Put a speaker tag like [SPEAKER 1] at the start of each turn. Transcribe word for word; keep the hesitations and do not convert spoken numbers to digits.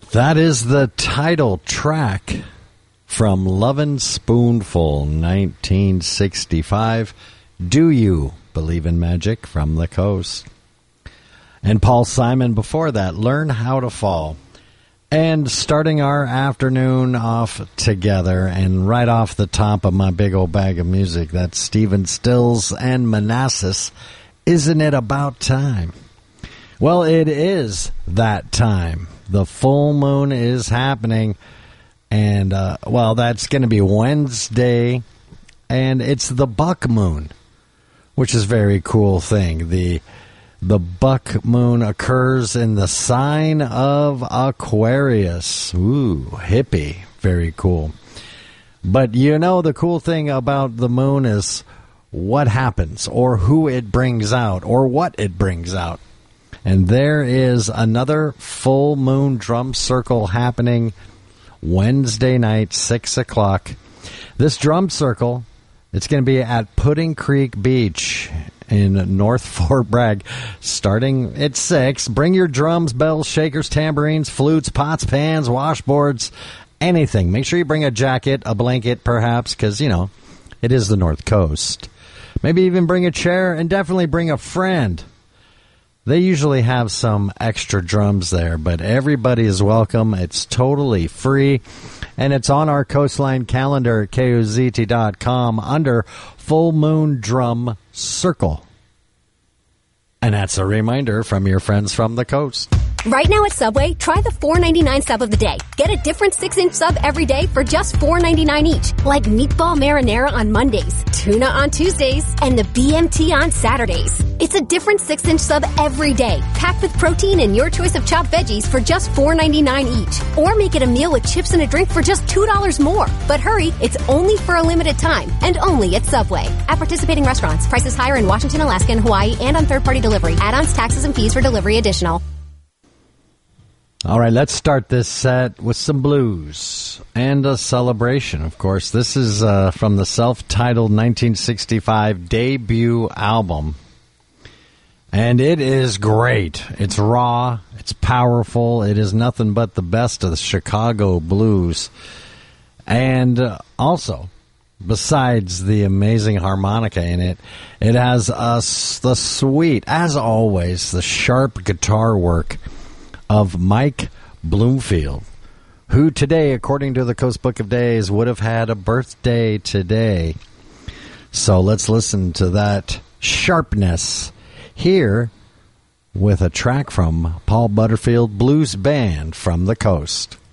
[SPEAKER 1] That is the title track from Lovin' Spoonful, nineteen sixty-five. Do You Believe in Magic from the Coast? And Paul Simon before that, Learn How to Fall. And starting our afternoon off together, and right off the top of my big old bag of music, that's Stephen Stills and Manassas, Isn't It About Time? Well, it is that time. The full moon is happening, and, uh, well, that's going to be Wednesday, and it's the buck moon, which is a very cool thing. The the buck moon occurs in the sign of Aquarius. Ooh, hippie. Very cool. But you know, the cool thing about the moon is what happens, or who it brings out, or what it brings out. And there is another full moon drum circle happening Wednesday night, six o'clock. This drum circle, it's going to be at Pudding Creek Beach in North Fort Bragg, starting at six. Bring your drums, bells, shakers, tambourines, flutes, pots, pans, washboards, anything. Make sure you bring a jacket, a blanket, perhaps, because, you know, it is the North Coast. Maybe even bring a chair, and definitely bring a friend. They usually have some extra drums there, but everybody is welcome. It's totally free, and it's on our Coastline calendar at K O Z T dot com under Full Moon Drum Circle. And that's a reminder from your friends from the coast.
[SPEAKER 2] Right now at Subway, try the four ninety-nine sub of the day. Get a different six-inch sub every day for just four ninety-nine each. Like meatball marinara on Mondays, tuna on Tuesdays, and the B M T on Saturdays. It's a different six-inch sub every day, packed with protein and your choice of chopped veggies for just four ninety-nine each. Or make it a meal with chips and a drink for just two dollars more. But hurry, it's only for a limited time, and only at Subway. At participating restaurants, prices higher in Washington, Alaska, and Hawaii, and on third-party delivery. Add-ons, taxes, and fees for delivery additional.
[SPEAKER 1] All right, let's start this set with some blues and a celebration. Of course, this is uh, from the self-titled nineteen sixty-five debut album. And it is great. It's raw. It's powerful. It is nothing but the best of the Chicago blues. And uh, also, besides the amazing harmonica in it, it has uh, the sweet, as always, the sharp guitar work of Mike Bloomfield, who today, according to the Coast Book of Days, would have had a birthday today. So let's listen to that sharpness here with a track from Paul Butterfield Blues Band from the Coast.